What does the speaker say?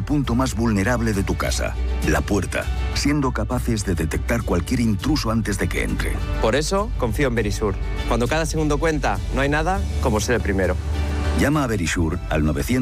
punto más vulnerable de tu casa, la puerta, siendo capaces de detectar cualquier intruso antes de que entre. Por eso confío en Verisur. Cuando cada segundo cuenta, no hay nada como ser el primero. Llama a Verisur al 900